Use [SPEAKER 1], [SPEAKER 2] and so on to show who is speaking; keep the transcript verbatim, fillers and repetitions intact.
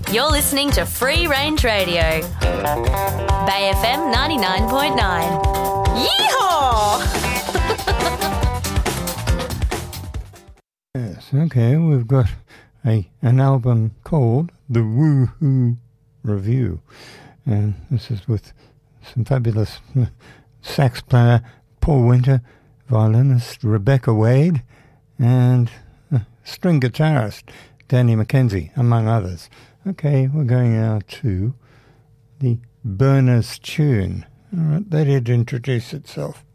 [SPEAKER 1] You're listening to Free Range Radio. Bay F M ninety-nine point nine. Yeehaw!
[SPEAKER 2] Yes, okay, we've got a an album called The Woohoo Review. And this is with some fabulous sax player Paul Winter, violinist Rebecca Wade, and uh, string guitarist Danny McKenzie, among others. Okay, we're going now to the Burners tune. All right, let it introduce itself.